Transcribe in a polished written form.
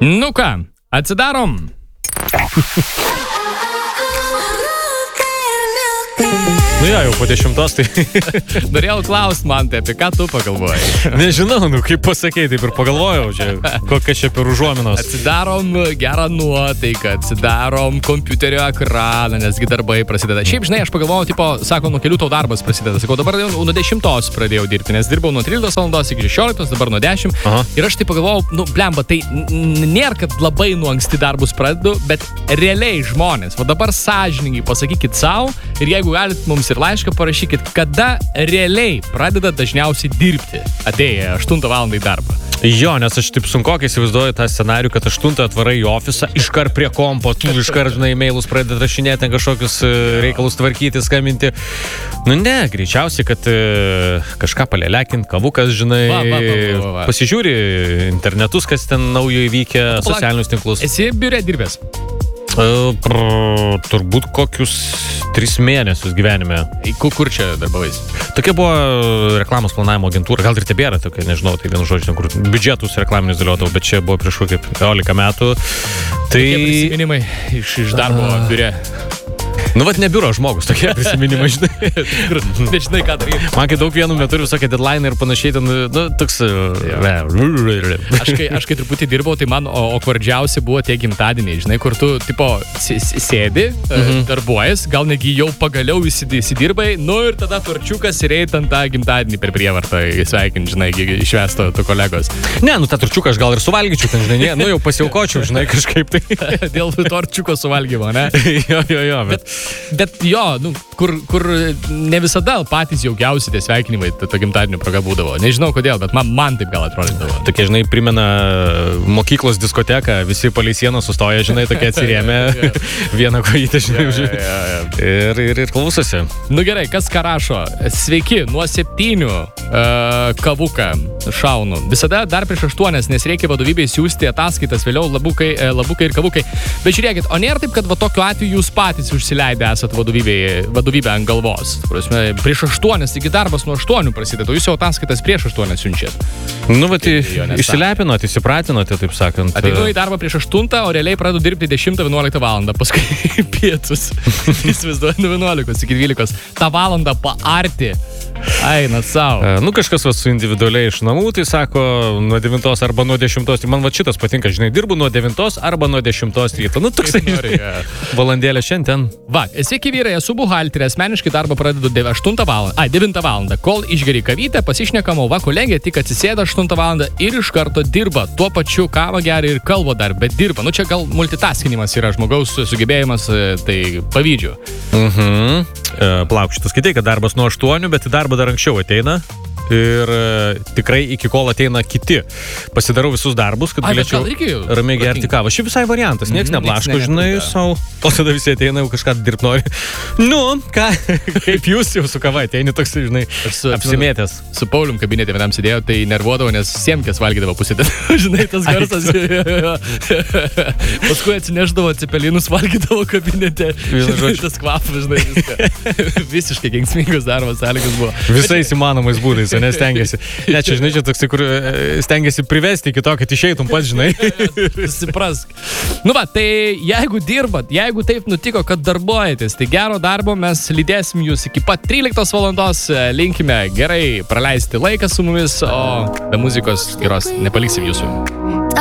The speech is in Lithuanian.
Nu ką, atsidarom. Nu jau po 10, tai... Norėjau klausti man, tai apie ką tu pagalvojai? Nežinau, kaip pasakei, taip ir pagalvojau, kokia čia per užuominos. Atsidarom gerą nuotaiką, atsidarom kompiuterio ekraną, nesgi darbai prasideda. Šiaip, žinai, aš pagalvojau, tipo, sako, nuo kelių tau darbas prasideda. Sakau, dabar nuo 10 pradėjau dirbti, nes dirbau nuo 13 valandos iki 16, dabar nuo 10. Aha. Ir aš tai pagalvojau, blemba, tai nėra, kad labai nuo anksti darbus pradedu, bet realiai žmonės, va dabar sąžiningai pasakykit savo ir jeigu galit mums ir laišką parašykit, kada realiai pradeda dažniausiai dirbti, atėję 8 valandą į darbą. Jo, nes aš taip sunkokai įsivaizduoju tą scenarių, kad 8 atvarai į ofisą, iškart prie kompo, tu iškart, žinai, mailus pradeda rašinėti, kažkokius reikalus tvarkyti, skambinti. Nu ne, greičiausiai, kad kažką palelekint, kavukas, žinai, pasižiūri internetus, kas ten naujo įvykę, socialinius tinklus. Esi biure dirbęs? Turbūt kokius 3 mėnesius gyvenime. Kur čia darbavais? Tokia buvo reklamos planavimo agentūra, gal ir tebėra tokia, nežinau, tai vienu žodžiu, kur biudžetus reklaminius dėliotau, bet čia buvo prieš kokį 15 metų. Tai... Kokie prisiminimai iš darbo biure? Nu, vat ne biuro žmogus, tokie prisiminimai, žinai. Bet žinai, ką daryti. Man kai daug vienų metų ir visokie deadline ir panašiai, ten, nu, toks... Aš kai truputį dirbau, tai man okvardžiausi buvo tie gimtadieniai, žinai, kur tu, tipo, sėdi, darbuojas, gal negi jau pagaliau įsidirbai, nu ir tada turčiukas ir eit ant tą gimtadienį per prievartą įsveikinti, žinai, išvesto tu kolegos. Ne, nu, tą turčiuką aš gal ir suvalgyčiau, ten, žinai, nu, jau pasiaukočiau, žinai, kažkaip tai. Dėl torčiuko suvalgymo, ne? Jo, bet jo, nu, kur ne visada patys jaukiausi tie sveikinimai to gimtadienio proga būdavo. Nežinau kodėl, bet man taip gal atrodydavo. Tokie, žinai, primena mokyklos diskoteką, visi palei sieną sustoja, žinai, tokie atsirėmė vieną kojytę, žinai, ir klausosi. Nu gerai, kas ką rašo? Sveiki, nuo 7 kavuką šaunu. Visada dar prieš 8, nes reikia vadovybei siūsti ataskaitas, vėliau labukai ir kavukai. Bet žiūrėkit, o nėra taip, kad va tokiu atveju jūs patys užsileidę esat vadovybę ant galvos. Prasme, prieš 8, taigi darbas nuo 8 prasideda, jūs jau ataskaitas prieš 8 siunčiat. Nu, bet išsilepinot, įsipratinote, taip sakant. Ateinu į darbą prieš 8, o realiai pradedu dirbti 10-11 valandą, paskui pietus. Įsivaizduoju, nuo 11 iki 12. Ta valandą paarti. Eina savo. Nu, kažkas su individualiai iš namų, tai sako nuo 9 arba nuo 10. Tai man va šitas patinka, žinai, dirbu nuo 9 arba nuo 10 ryto. Nu, toksai, valandėlė šiandien. Va, sveiki vyrai, esu buhalterė, asmeniškai darbą pradedu 9 valandą. Kol išgeri kavytę, pasišnekamo, va, kolegė tik atsisėda 8 valandą ir iš karto dirba. Tuo pačiu kavą geria ir kalba dar, bet dirba. Nu, čia gal multitaskinimas yra žmogaus sugebėjimas, tai pavydžiu. Plauk, šitas skaitai, kad darbas nuo 8, bet į darbą dar anksčiau ateina. Ir tikrai iki kol ateina kiti. Pasidarau visus darbus, kad galėčiau ramiai gerti kavą. Šiaip visai variantas, nieks neblaško, žinai, savo. O tada visi ateina, jau kažką dirbti nori. Nu, ką, kaip jūs jau su kava ateini, toks, žinai, apsimėtęs. Su Paulium kabinete vienam sėdėjau, tai nervuodavo, nes siemkės valgydavo pusėtę. Žinai, tas garsas. Paskui atsineždavo cepelinus, valgydavo kabinete. Tas kvapas, žinai, viską. Visiškai kenksmingas darbas, sąlygas buvo. Visais įmanomais būdais. Nestengiasi. Ne, čia, žinai, čia toksai, kur stengiasi privesti iki to, kad išeitum pats, žinai. Susiprask. Nu va, tai jeigu dirbat, jeigu taip nutiko, kad darbuojatės, tai gero darbo mes lydėsim jūs iki pat 13 valandos. Linkime gerai praleisti laiką su mumis, o be muzikos geros nepaliksim jūsų.